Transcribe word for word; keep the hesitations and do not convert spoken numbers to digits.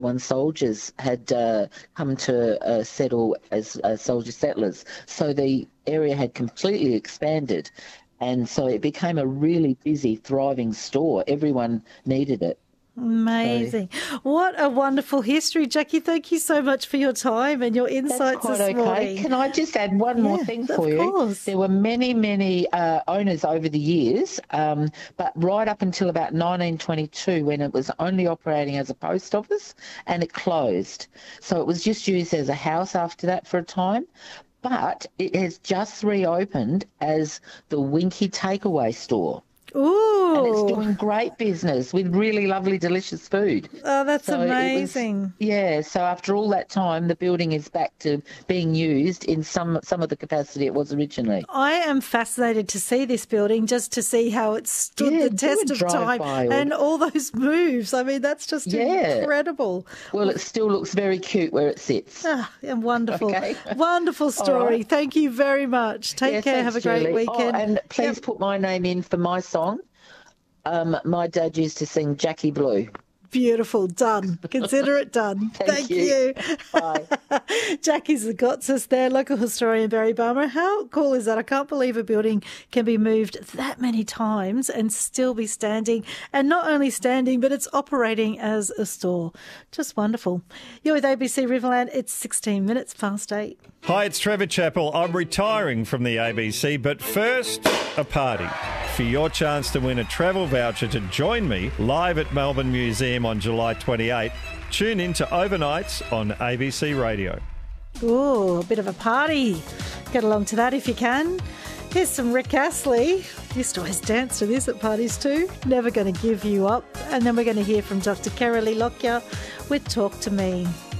One soldiers had uh, come to uh, settle as uh, soldier settlers. So the area had completely expanded. And so it became a really busy, thriving store. Everyone needed it. Amazing. So, what a wonderful history. Jackie, thank you so much for your time and your insights that's quite this okay. morning. Can I just add one yeah, more thing for of you? Course. There were many, many uh, owners over the years, um, but right up until about nineteen twenty-two, when it was only operating as a post office, and it closed. So it was just used as a house after that for a time. But it has just reopened as the Winky Takeaway Store. Ooh. And it's doing great business with really lovely, delicious food. Oh, that's so amazing. Was, yeah, so after all that time, the building is back to being used in some some of the capacity it was originally. I am fascinated to see this building, just to see how it stood yeah, the test of time or... and all those moves. I mean, that's just yeah. incredible. Well, it still looks very cute where it sits. Ah, and wonderful. Okay. Wonderful story. Right. Thank you very much. Take yeah, care. Thanks, Have a great Julie. weekend. Oh, and please yep. put my name in for my song. Um, my dad used to sing Jackie Blue. Beautiful. Done. Consider it done. Thank, Thank you. you. Bye. Jackie Zagotsis there, local historian Barry Balmer. How cool is that? I can't believe a building can be moved that many times and still be standing. And not only standing, but it's operating as a store. Just wonderful. You're with A B C Riverland. It's sixteen minutes past eight. Hi, it's Trevor Chappell. I'm retiring from the A B C, but first, a party. For your chance to win a travel voucher to join me live at Melbourne Museum on July twenty-eighth, tune in to Overnights on A B C Radio. Ooh, a bit of a party. Get along to that if you can. Here's some Rick Astley. Used to always dance to this at parties too. Never Gonna Give You Up. And then we're going to hear from Doctor Carolee Lockyer with Talk to Me.